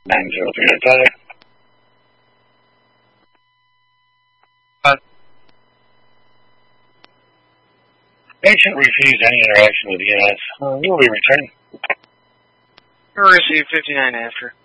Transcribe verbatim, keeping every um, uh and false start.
nine zero three, Tyler. Uh, patient refused any interaction with E M S. Uh, will be returning. We'll receive fifty-nine after.